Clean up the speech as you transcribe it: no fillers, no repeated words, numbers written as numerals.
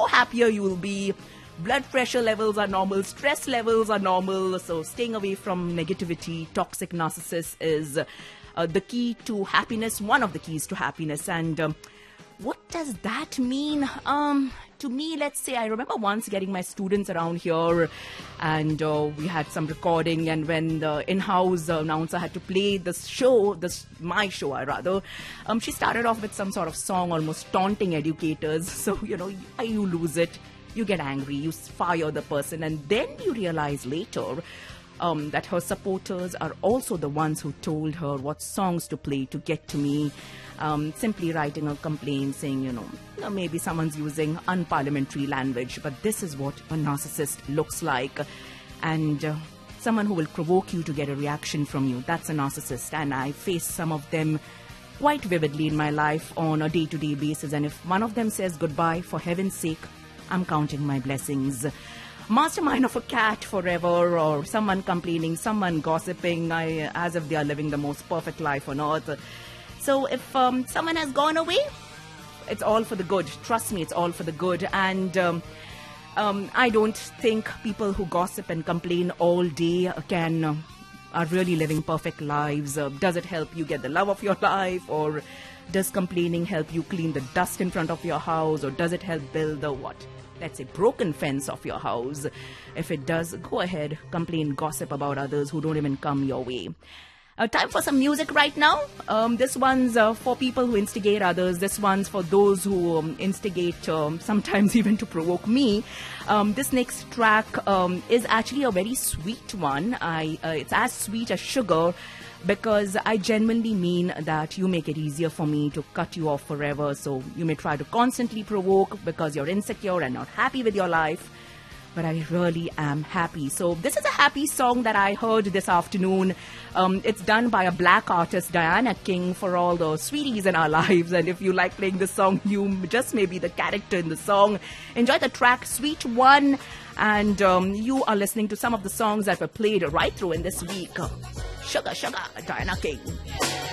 happier you will be. Blood pressure levels are normal, stress levels are normal. So staying away from negativity, toxic narcissists is the key to happiness, one of the keys to happiness. And what does that mean? To me, let's say, I remember once getting my students around here and we had some recording, and when the in-house announcer had to play my show, she started off with some sort of song almost taunting educators. So, you lose it, you get angry, you fire the person, and then you realize later that her supporters are also the ones who told her what songs to play to get to me. Simply writing a complaint saying, maybe someone's using unparliamentary language, but this is what a narcissist looks like. And someone who will provoke you to get a reaction from you, that's a narcissist. And I face some of them quite vividly in my life on a day-to-day basis. And if one of them says goodbye, for heaven's sake, I'm counting my blessings. Mastermind of a cat forever, or someone complaining, someone gossiping, as if they are living the most perfect life on earth. So if someone has gone away, it's all for the good. Trust me, it's all for the good. And I don't think people who gossip and complain all day are really living perfect lives. Does it help you get the love of your life, or does complaining help you clean the dust in front of your house, or does it help build the let's say broken fence of your house? If it does, go ahead, complain, gossip about others who don't even come your way. Time for some music right now. This one's for people who instigate others. This one's for those who instigate, sometimes even to provoke me. This next track is actually a very sweet one. It's as sweet as sugar, because I genuinely mean that you make it easier for me to cut you off forever. So you may try to constantly provoke because you're insecure and not happy with your life, but I really am happy. So this is a happy song that I heard this afternoon. It's done by a black artist, Diana King, for all the sweeties in our lives. And if you like playing this song, you just may be the character in the song. Enjoy the track, Sweet One. And you are listening to some of the songs that were played right through in this week. Sugar, Sugar, Diana King.